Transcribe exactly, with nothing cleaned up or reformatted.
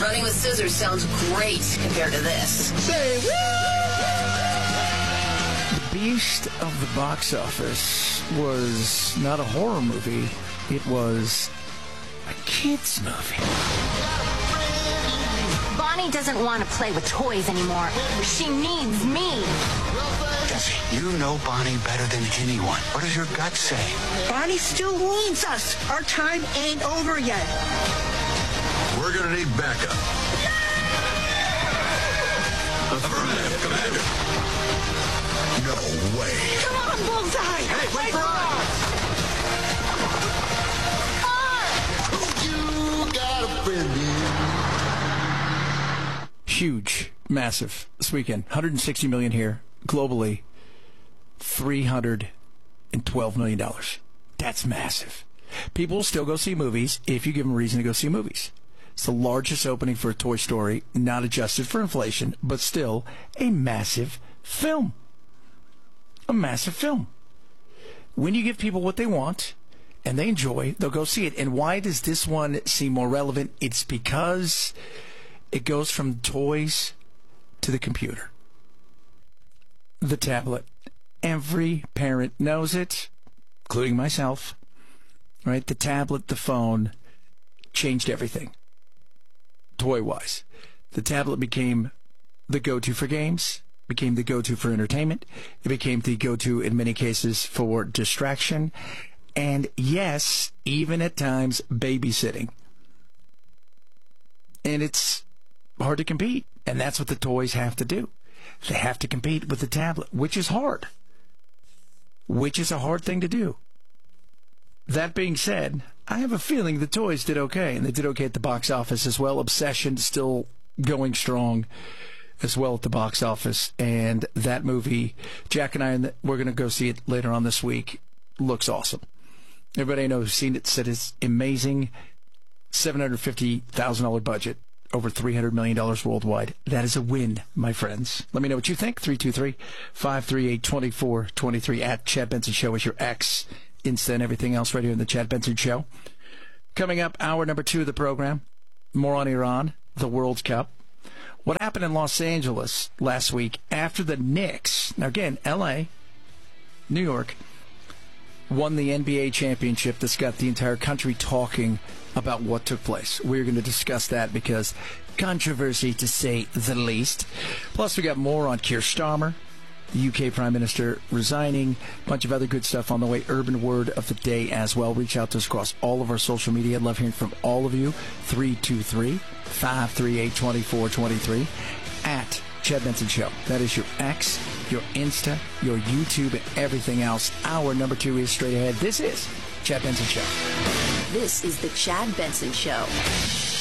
Running with scissors sounds great compared to this. Say The beast of the box office was not a horror movie. It was a kid's movie. Bonnie doesn't want to play with toys anymore. She needs me. Jesse, you know Bonnie better than anyone. What does your gut say? Bonnie still needs us. Our time ain't over yet. We're gonna need backup. Affirmative, Commander. No way. Come on, Bullseye. Hey, wait for us. You got a friend in. Huge, massive this weekend. one hundred sixty million dollars here. Globally, three hundred twelve million dollars. That's massive. People will still go see movies if you give them a reason to go see movies. It's the largest opening for a Toy Story, not adjusted for inflation, but still a massive film. A massive film. When you give people what they want and they enjoy, they'll go see it. And why does this one seem more relevant? It's because it goes from toys to the computer. The tablet. Every parent knows it, including myself. Right? The tablet, the phone, changed everything. Toy-wise. The tablet became the go-to for games, became the go-to for entertainment. It became the go-to, in many cases, for distraction. And yes, even at times, babysitting. And it's hard to compete. And that's what the toys have to do. They have to compete with the tablet, which is hard. Which is a hard thing to do. That being said, I have a feeling the toys did okay, and they did okay at the box office as well. Obsession still going strong as well at the box office. And that movie, Jack and I, we're going to go see it later on this week, looks awesome. Everybody I know who's seen it said it's amazing. seven hundred fifty thousand dollars budget, over three hundred million dollars worldwide. That is a win, my friends. Let me know what you think. three two three, five three eight, two four two three at Chad Benson Show is your X. Insta and everything else right here in the Chad Benson Show. Coming up, hour number two of the program. More on Iran, the World Cup. What happened in Los Angeles last week after the Knicks, now again, L A, New York, won the N B A championship that's got the entire country talking about what took place. We're going to discuss that because controversy, to say the least. Plus, we got more on Keir Starmer, the U K Prime Minister resigning, a bunch of other good stuff on the way. Urban word of the day as well. Reach out to us across all of our social media. I'd love hearing from all of you. three two three, five three eight, two four two three at Chad Benson Show. That is your X, your Insta, your YouTube, and everything else. Hour number two is straight ahead. This is Chad Benson Show. This is the Chad Benson Show.